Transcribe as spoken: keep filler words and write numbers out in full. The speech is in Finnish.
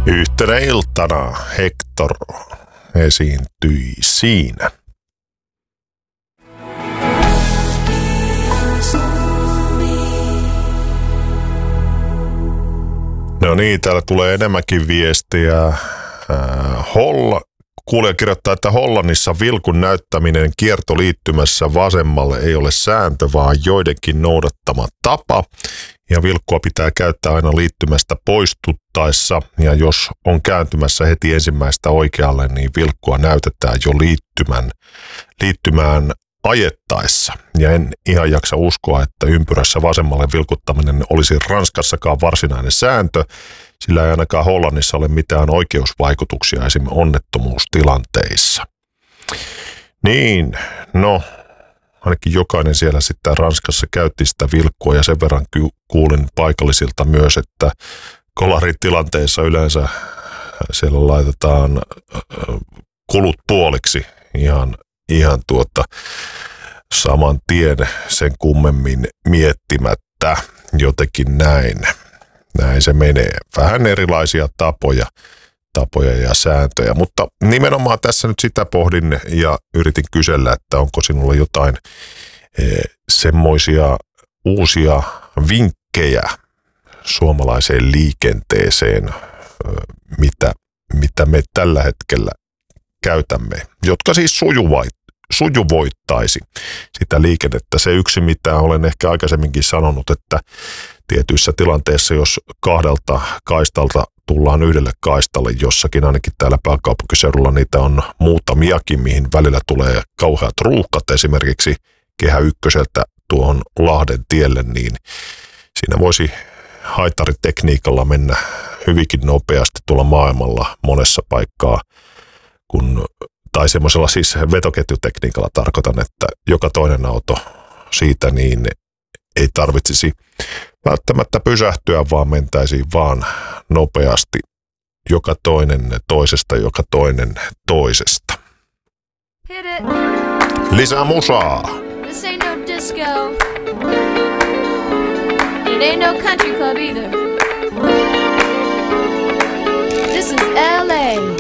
Yhtenä iltana Hector esiintyi siinä. No niin, täällä tulee enemmänkin viestiä. Äh, Holla, kuulija kirjoittaa, että Hollannissa vilkun näyttäminen kiertoliittymässä vasemmalle ei ole sääntö, vaan joidenkin noudattama tapa. Ja vilkkua pitää käyttää aina liittymästä poistuttaessa. Ja jos on kääntymässä heti ensimmäistä oikealle, niin vilkkua näytetään jo liittymän, liittymään ajettaessa. Ja en ihan jaksa uskoa, että ympyrässä vasemmalle vilkuttaminen olisi Ranskassakaan varsinainen sääntö, sillä ei ainakaan Hollannissa ole mitään oikeusvaikutuksia esim. Onnettomuustilanteissa. Niin, no, ainakin jokainen siellä sitten Ranskassa käytti sitä vilkkua ja sen verran kuulin paikallisilta myös, että kolaritilanteissa yleensä siellä laitetaan kulut puoliksi ihan Ihan tuota saman tien sen kummemmin miettimättä, jotenkin näin. Näin se menee. Vähän erilaisia tapoja, tapoja ja sääntöjä, mutta nimenomaan tässä nyt sitä pohdin ja yritin kysellä, että onko sinulla jotain e, semmoisia uusia vinkkejä suomalaiseen liikenteeseen, mitä, mitä me tällä hetkellä käytämme, jotka siis sujuvait, sujuvoittaisi sitä liikennettä. Se yksi, mitä olen ehkä aikaisemminkin sanonut, että tietyissä tilanteissa, jos kahdelta kaistalta tullaan yhdelle kaistalle jossakin, ainakin täällä pääkaupunkiseudulla niitä on muutamiakin, mihin välillä tulee kauheat ruuhkat esimerkiksi Kehä Ykköseltä tuohon Lahden tielle, niin siinä voisi haitaritekniikalla mennä hyvinkin nopeasti tuolla maailmalla monessa paikkaa, kun, tai semmoisella siis vetoketjutekniikalla tarkoitan, että joka toinen auto siitä niin ei tarvitsisi välttämättä pysähtyä, vaan mentäisiin vaan nopeasti joka toinen toisesta, joka toinen toisesta. Lisää musaa! This ain't no disco. It ain't no country club either. This is L A